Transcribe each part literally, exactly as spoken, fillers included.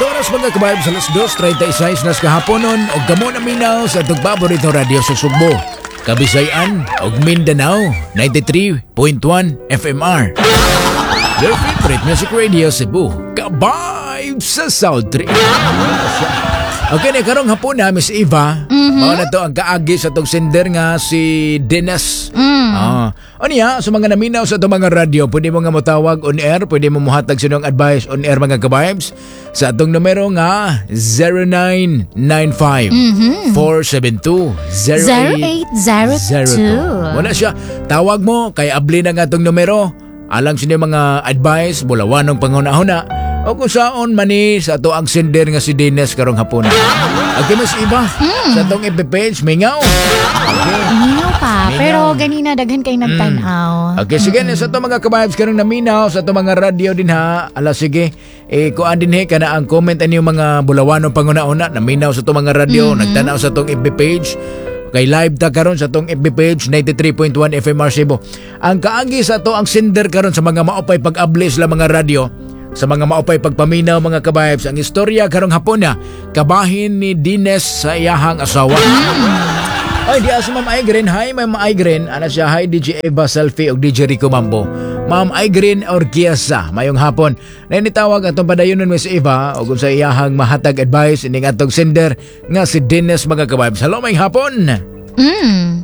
Ato oras mga kabayan sa alas dos treinta y seis nas kahaponon o gamo na minaw sa itong paborito radio sa Sugbo, Kabisayan o Mindanao ninety-three point one F M R. Your favorite music radio Cebu, Kabayan sa South Tree. Okay na karong hapon na Miss Eva. Mm-hmm. Mao na to ang kaagi sa tong sender nga si Dennis. Mm. Ah, o niya sa mga naminaw sa itong mga radio, pwede mo nga matawag on air, pwede mo muhatag sinong advice on air mga kabibes sa atong numero nga zero nine nine five four seven two zero eight zero two. Wala siya. Tawag mo kay abli na nga itong numero. Alang sino mga advice, bulawanong panghuna-huna o kung saan mani sa to ang sender nga si Dennis karong hapon. Okay, Miss Eva, mm. sa tong F B page, mingaw. Okay. Mingaw pa, mingaw. Pero ganina daghan kay nagtanaw. Mm. Okay, sige, mm. sa to mga kabibes karong naminaw, sa to mga radio din ha. Ala, sige, eh, kuan din he, kana ang comment ani yung mga bulawanong panghuna-huna, naminaw sa to mga radio, mm-hmm. nagtanaw sa tong F B page. Kay live ta karon sa tong F B page ninety-three point one F M R Cebu. Ang kaagi sa to ang sender karon sa mga maupay pag-abli sila mga radio, sa mga maupay pagpaminaw mga kabibes, ang istorya karong hapon na kabahin ni Dennis sa iyahang asawa. Ay, di asa Ma'am Aigren. Hi, Ma'am Aigren. Ana siya, hi D J Eva Selfie o D J Rico Mambo. Ma'am Aigren Orquiesa, mayong hapon. Na initawag atong padayonon Miss Eva o kung sa iyahang mahatag advice ining atong sender nga si Dennis mga kabibes. Hello, mayong hapon. Mm.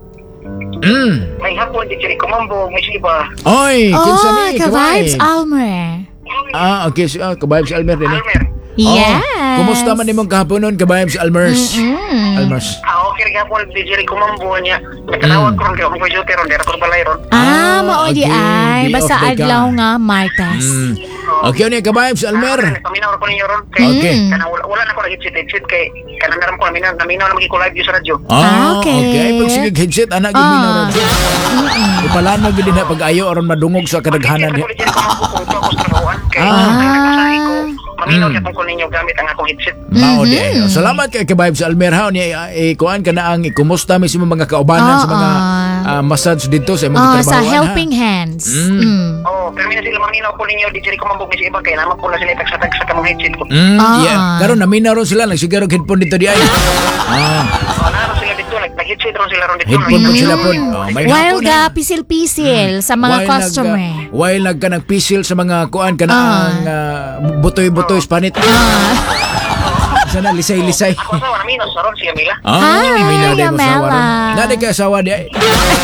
Mm. May hapon D J Rico Mambo, Miss Eva. Oy, kinsa Oh, ni? ka-vibes Almer. Ah, okay. Si ah, kabibes Almer din. Almer. Yes. Oh, kumusta man nimong kahaponon kabibes Almers? Mm-mm. Almers. Ah, okay rin hapon D J Rico Mambo niya. Nagkanawag ko ron kaya akong pwede ron, dera ko balay ron. Ah, mao di okay. ay. Di Basta off day ka. adlaw nga Martes. Mm. Okay, ni kabibes Almer. Ah, paminaw ko ninyo ron. Kay, Okay. Kana wala, wala na ko nag-hit-hit kay kana naram ko naminaw, naminaw na maging live sa radyo. Ah, Okay. okay. Pag sige headset, anak, gawin na rin. Ipalano gini na pag-ayo aron madungog sa kadaghanan niya. D J Rico Mambo kung ito ako sa trabahoan. Kay, Ah. nagkasahi ko, maminaw Mm. niya ko ninyo gamit ang akong headset. Mao di. Salamat kay kabibes Almer ha. Ni eh, kuan ka na ang kumusta mismo mga kaubanan sa mga ah, massage dito sa imong Ah, trabaho. sa helping hands. Mm. Mm. Oh, pero mina sila maminaw ko ninyo D J Rico Mambo Miss Eva kay naman po na sila tagsa sa kamong headset ko. Mm, Ah. yeah. Karon naminaw ron sila nagsigaro headphone dito di ay. Ah, Oh, naroon sila dito, nag-headset ron sila ron dito. headphone po Naminaw. sila po. Oh, may While hapon, ga ha. pisil-pisil sa mga While customer. nagka- While nagka nagpisil sa mga kuan ka na Ah. ang ah, butoy-butoy spanit. Ah. Sana lisay-lisay. Ako sa naminaw sa ron siya Mila. Ah, Hi, minaw di mo sa Amela. waron. Nadi ka asawa di ay.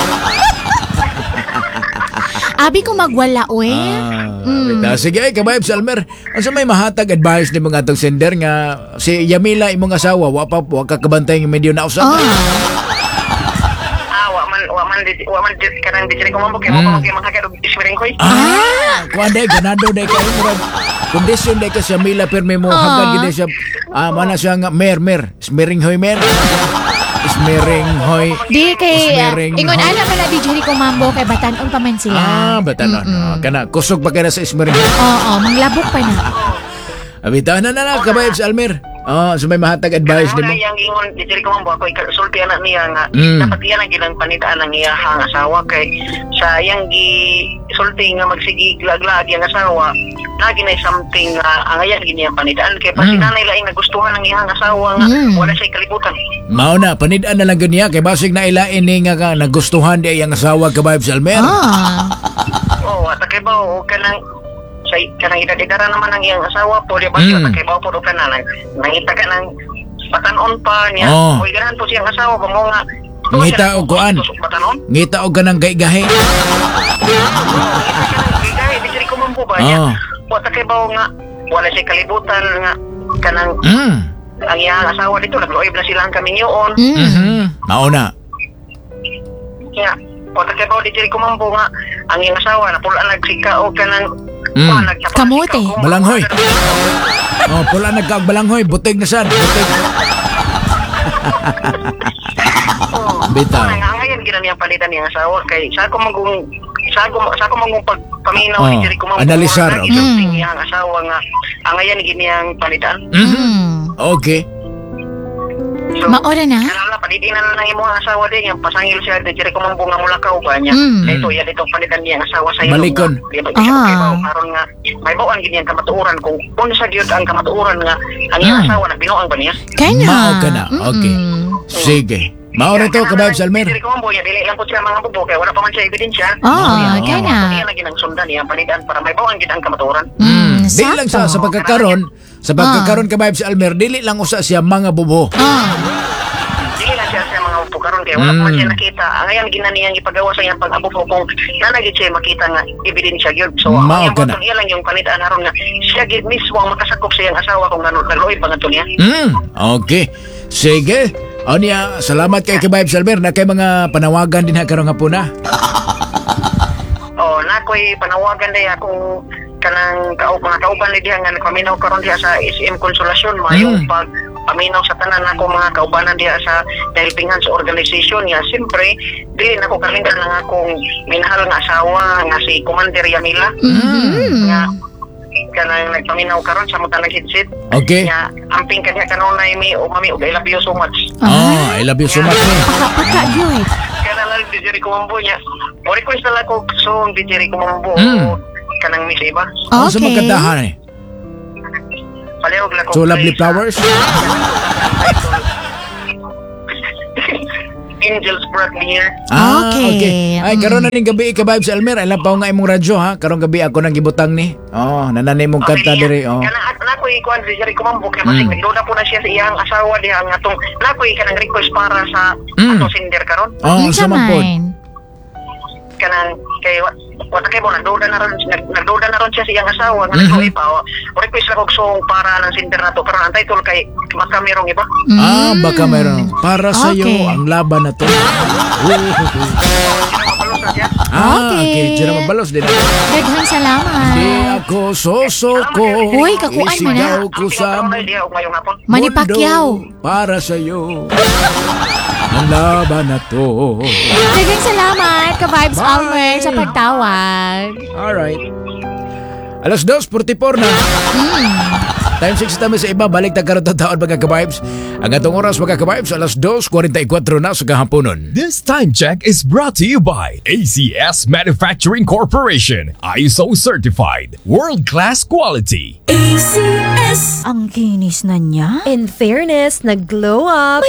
Abi ko magwala, uy. Ah, sige ay kabibes Almer. Asa may mahatag advice ni mga atong sender nga si Yamila imong asawa wa pa wa ka kabantay ng medyo na usap. Ah. Ah, wa man wa man di- wa man di- kanang di ko mambo kay mo Mm. ko kay makakado iswiring ko. Ah, kuan day ganado day kay murag kondisyon day ka si Yamila perme mo Ah. hagad gid siya ah mana siya nga mer mer smiring hoy mer. Smiring hoy. Di kay Smearing, ingon ho. ana man na di Jericho Mambo kay batanon pa man sila. Ah, batanon. Ah, kana kusog pa kaya sa smiring hoy. Oo, manglabok pa na. Abitahan na na na kabibes Almer. Oh, so may mahatag advice Ano nimo. na yang ingon di ko mambo ako ikasulti anak niya nga Mm. dapat iyan ang gilang panitaan ng iyahang asawa kay sa yang gi sulti nga magsigi glag-lag yang asawa lagi na something nga ang ayan gini ang panitaan kay pa Mm. sinanay laing nagustuhan ng iyahang asawa nga Mm. wala siya kalibutan. Mao na panid-an na lang ganiya kay basig na ilain ni nga ka nagustuhan di ang asawa kabibes Almer. Ah. Oh, at kay ba o kanang sa kanang edad-edara naman ang iyang asawa po di ba Mm. siya kay ba po do kana nang nangita ka ng batanon pa niya. Oh. Oy ganahan po siyang asawa ba mo nga Ngita og kuan. batanon. Ngita og kanang gay-gahi. Gigay, di ko man po ba niya? Oh. Wata kay ba nga, wala siya kalibutan nga, kanang, Mm. ang iyang asawa dito, nagluoy na silang kami niyoon. Mm. Mhm. Mao na. Nga, wata kay ba di ko man po nga, ang iyang asawa, napulaan nagsika o kanang, Mm. kuwan, nagtapos Kamote. sika o- Balanghoy. Oh, pula nagkaog balanghoy, butig na sad, butig. Oh, Bitaw. Ang ngayon gina niyang palitan niyang asawa kay sa ako magong sa ako sa ako magong pagpaminaw Oh, di ko man analisar, lagi okay. something niyang asawa nga ang ngayon gini niyang palitan. Mhm. Mm. Okay. So, Maora na? Kanala, padidinan na lang yung mga asawa din. Yung pasangil siya, di jiri kumambo nga mulakaw ba niya. Mm. Ito, yan itong panidan niya ang asawa sa iyo. Malikon. Di ba, siya, Ah. okay, ba, karon nga, may bawang ganyan kamatuuran kung kung sa gyud ang kamatuuran nga, ang iyang Mm. asawa na binuang ba niya? Kaya na. Mao ka na. Okay. Mm-mm. Sige. Mao na to, Kababs Almer. Diri kumambo niya, dili lang po siya mga bubo, kaya wala pa man siya ebidensya. Ah, So, kaya yan, na. Yan lagi ng sundan niya, panidan para may bawang gid ang kamatuuran. Mm, Di lang sa, sa sakto. pagkakaroon, sa pagkakaroon Kababs Almer, dili lang usa siya mga bubo. Ah. Dili lang siya sa mga upo karon kaya wala pa man Mm. siya nakita. Ang ayan ginaniyang ipagawa sa iyang pag-abupo kung nanagid siya makita nga ebidensya gyud. So Mao ang ka na. iyang iya lang yung panitaan haron nga siya gid mismo ang makasakop sa iyang asawa kung ano nagluoy pa ngadto niya. Mm, okay. Sige. O niya, salamat kay Kababs Almer na kay mga panawagan din ha karong hapon na. Oh, nakoy panawagan day akong kanang kao mga kauban ni diha nga nagpaminaw karon diha sa S M Konsolasyon mayong Mm. pag paminaw sa tanan nako mga kaubanan diha sa Helping Hands Organization ya. Siyempre, dili nako kalingkan lang akong minahal nga asawa nga si Commander Yamila Mm. nga kanang nagpaminaw karon sa mga headset. Okay. Nga amping kanya kanunay mi o mami og I love you so much. Oh, I love you so much. eh. Paka gyud. Kana lang di Jerry Kumambo niya. O request na lang ko song di Jerry Kumambo Mm. kanang miss iba. Ano sa Okay. magkantahan eh? Palihog lang ko. So, Lovely Flowers? Angels brought me here. Ah, Okay. okay. Ay, Mm. karon na ning gabi Kababs Almer, alam pa nga imong radyo ha. Karong gabi ako nang gibutang ni. Oh, nananay mong kanta dire. Oh. Kana at nakoy kuan di Jerry Kumambo kay Mm. basig nagduda po na siya sa iyang asawa diha nga atong nakoy kanang request para sa Mm. atong sinder karon. Oh, Unsa sa man pod. man? Kanang kay wa wa kay mo nagduda na ron nag- nagduda na ron siya sa iyang asawa nga Mhm. nagluoy pa. O request lang og song para ng sinder nato karon ang title kay Makamirong iba. Ah, Mm. baka meron. Para sa iyo Okay. ang laban na to. Mapalos na siya. Ah, Okay. okay. Diyan mabalos din. Daghang salamat. Di ako sosoko. Uy, kakuan mo na. Isigaw ko Ang sa pinakaunay diha og ngayong hapon. Manny mundo Pacquiao. para sa iyo. Ang laban na to. Daghang salamat ka Vibes Bye. Almer sa pagtawag. Alright. Alas dos, forty-four na. Time six tayo sa iba, balik na karoon taon mga ka-vibes. Ang atong oras mga ka-vibes, alas dos, forty-four na sa kahaponon. This time check is brought to you by A C S Manufacturing Corporation, I S O certified, world-class quality. A C S. Ang kinis na niya. In fairness, nag-glow up.